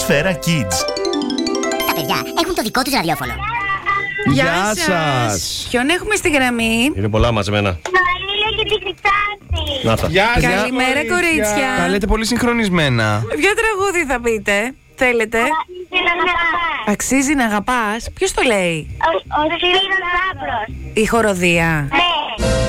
Σφαίρα Kids. Τα παιδιά έχουν το δικό τους ραδιόφωνο. Γεια σας. Ποιον έχουμε στη γραμμή? Είναι πολλά μαζεμένα. Μαρίλα και την Χρυσάνθη. Να τα. Γεια σας, Καλημέρα, κορίτσια. Τα λέτε πολύ συγχρονισμένα. Ποιο τραγούδι θα πείτε? Θέλετε? Αξίζει να αγαπάς. Ποιος το λέει? Ο Σπύρος Λάμπρος. Η χοροδία. Ναι.